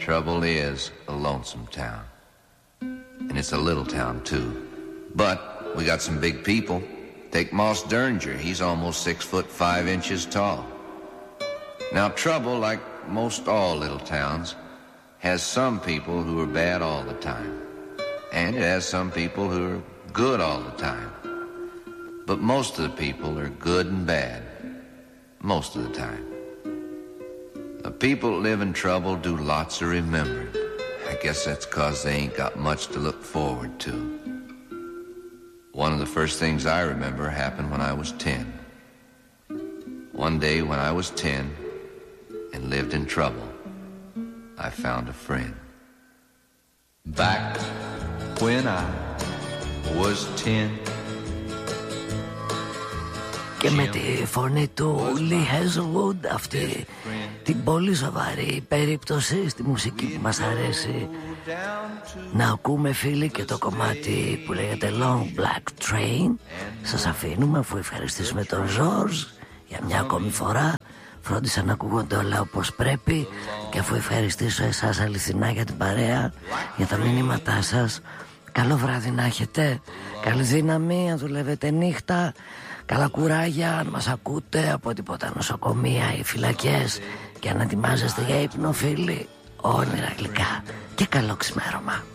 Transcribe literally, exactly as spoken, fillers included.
Trouble is a lonesome town. And it's a little town, too. But we got some big people. Take Moss Derringer. He's almost six foot five inches tall. Now, Trouble, like most all little towns, has some people who are bad all the time. And it has some people who are good all the time. But most of the people are good and bad most of the time. The people that live in Trouble do lots of remembering. I guess that's 'cause they ain't got much to look forward to. One of the first things I remember happened when I was ten. One day when I was ten and lived in Trouble, I found a friend. Back when I was ten. Και με τη φωνή του Lee Hazelwood, αυτή την πολύ σοβαρή περίπτωση στη μουσική που μας αρέσει να ακούμε, φίλοι, και το κομμάτι που λέγεται Long Black Train. Σας αφήνουμε, αφού ευχαριστήσουμε τον George για μια ακόμη φορά. Φρόντισα να ακούγονται όλα όπως πρέπει, και αφού ευχαριστήσω εσάς αληθινά για την παρέα, για τα μηνύματά σας, καλό βράδυ να έχετε, καλή δύναμη αν δουλεύετε νύχτα, καλά κουράγια αν μας ακούτε από τίποτα νοσοκομεία ή φυλακές, και αν ετοιμάζεστε για ύπνο, φίλοι, όνειρα γλυκά και καλό ξημέρωμα.